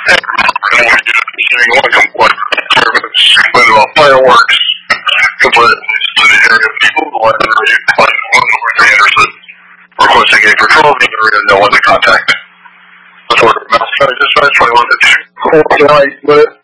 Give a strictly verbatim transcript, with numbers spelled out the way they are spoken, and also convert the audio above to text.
One complaint. Complained about fireworks. Complained to the area people. The library complained to Lori Anderson. Requesting a patrol of the area. No one to contact. The order of Mouse County Dispatch twenty-one fifty. Right, but